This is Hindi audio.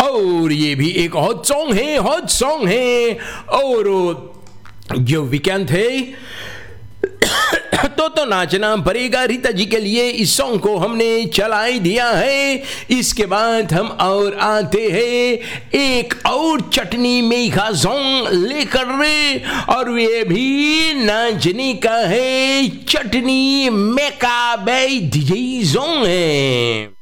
और ये भी एक हॉट सॉन्ग है। और जो वीकेंड है तो नाचना पड़ेगा रीता जी के लिए, इस सॉन्ग को हमने चला ही दिया है। इसके बाद हम और आते हैं एक और चटनी मेघा सॉन्ग लेकर, और ये भी नाचने का है, चटनी मेका बे डीजे सॉन्ग है।